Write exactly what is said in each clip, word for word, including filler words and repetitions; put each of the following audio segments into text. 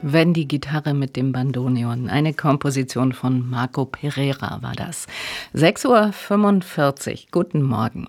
Wenn die Gitarre mit dem Bandoneon. Eine Komposition von Marco Pereira war das. sechs Uhr fünfundvierzig. Guten Morgen.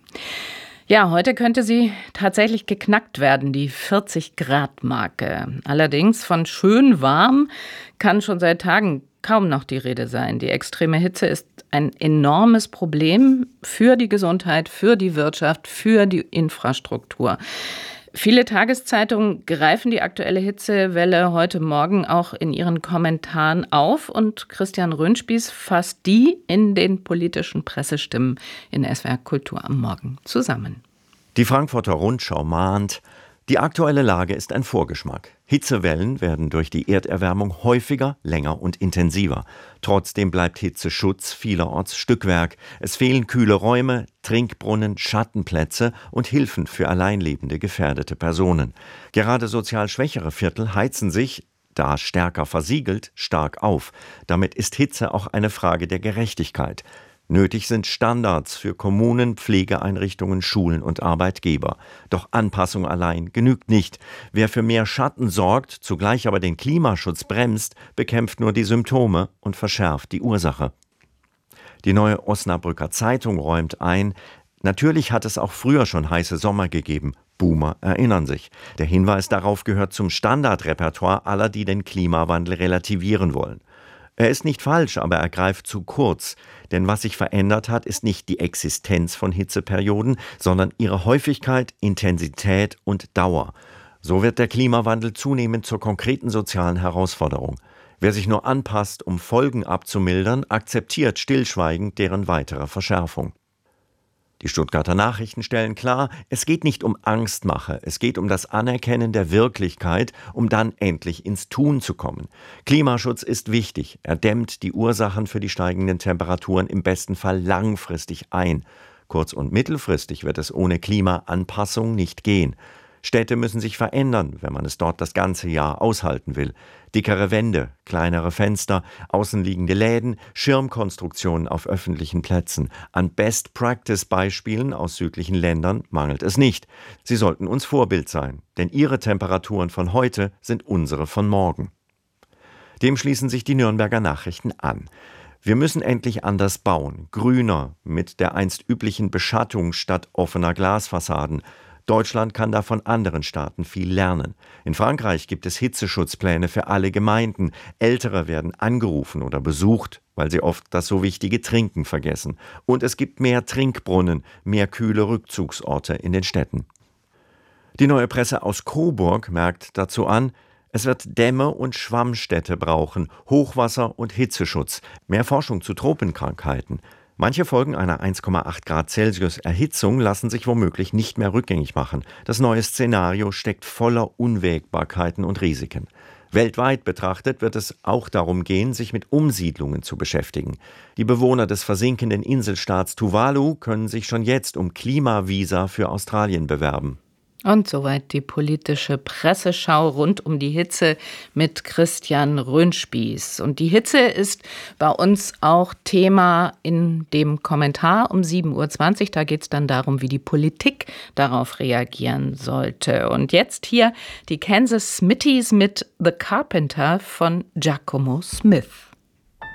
Ja, heute könnte sie tatsächlich geknackt werden, die vierzig-Grad-Marke. Allerdings von schön warm kann schon seit Tagen kaum noch die Rede sein. Die extreme Hitze ist ein enormes Problem für die Gesundheit, für die Wirtschaft, für die Infrastruktur. Viele Tageszeitungen greifen die aktuelle Hitzewelle heute Morgen auch in ihren Kommentaren auf und Christian Röhnspieß fasst die in den politischen Pressestimmen in S W R Kultur am Morgen zusammen. Die Frankfurter Rundschau mahnt, die aktuelle Lage ist ein Vorgeschmack. Hitzewellen werden durch die Erderwärmung häufiger, länger und intensiver. Trotzdem bleibt Hitzeschutz vielerorts Stückwerk. Es fehlen kühle Räume, Trinkbrunnen, Schattenplätze und Hilfen für alleinlebende gefährdete Personen. Gerade sozial schwächere Viertel heizen sich, da stärker versiegelt, stark auf. Damit ist Hitze auch eine Frage der Gerechtigkeit. Nötig sind Standards für Kommunen, Pflegeeinrichtungen, Schulen und Arbeitgeber. Doch Anpassung allein genügt nicht. Wer für mehr Schatten sorgt, zugleich aber den Klimaschutz bremst, bekämpft nur die Symptome und verschärft die Ursache. Die Neue Osnabrücker Zeitung räumt ein, natürlich hat es auch früher schon heiße Sommer gegeben. Boomer erinnern sich. Der Hinweis darauf gehört zum Standardrepertoire aller, die den Klimawandel relativieren wollen. Er ist nicht falsch, aber er greift zu kurz. Denn was sich verändert hat, ist nicht die Existenz von Hitzeperioden, sondern ihre Häufigkeit, Intensität und Dauer. So wird der Klimawandel zunehmend zur konkreten sozialen Herausforderung. Wer sich nur anpasst, um Folgen abzumildern, akzeptiert stillschweigend deren weitere Verschärfung. Die Stuttgarter Nachrichten stellen klar, es geht nicht um Angstmache, es geht um das Anerkennen der Wirklichkeit, um dann endlich ins Tun zu kommen. Klimaschutz ist wichtig, er dämmt die Ursachen für die steigenden Temperaturen im besten Fall langfristig ein. Kurz- und mittelfristig wird es ohne Klimaanpassung nicht gehen. Städte müssen sich verändern, wenn man es dort das ganze Jahr aushalten will. Dickere Wände, kleinere Fenster, außenliegende Läden, Schirmkonstruktionen auf öffentlichen Plätzen. An Best-Practice-Beispielen aus südlichen Ländern mangelt es nicht. Sie sollten uns Vorbild sein, denn ihre Temperaturen von heute sind unsere von morgen. Dem schließen sich die Nürnberger Nachrichten an. Wir müssen endlich anders bauen, grüner, mit der einst üblichen Beschattung statt offener Glasfassaden. Deutschland kann da von anderen Staaten viel lernen. In Frankreich gibt es Hitzeschutzpläne für alle Gemeinden. Ältere werden angerufen oder besucht, weil sie oft das so wichtige Trinken vergessen. Und es gibt mehr Trinkbrunnen, mehr kühle Rückzugsorte in den Städten. Die Neue Presse aus Coburg merkt dazu an, es wird Dämme und Schwammstädte brauchen, Hochwasser und Hitzeschutz, mehr Forschung zu Tropenkrankheiten. Manche Folgen einer eins Komma acht Grad Celsius Erhitzung lassen sich womöglich nicht mehr rückgängig machen. Das neue Szenario steckt voller Unwägbarkeiten und Risiken. Weltweit betrachtet wird es auch darum gehen, sich mit Umsiedlungen zu beschäftigen. Die Bewohner des versinkenden Inselstaats Tuvalu können sich schon jetzt um Klimavisa für Australien bewerben. Und soweit die politische Presseschau rund um die Hitze mit Christian Röhnspieß. Und die Hitze ist bei uns auch Thema in dem Kommentar um sieben Uhr zwanzig. Da geht es dann darum, wie die Politik darauf reagieren sollte. Und jetzt hier die Kansas Smithies mit The Carpenter von Giacomo Smith.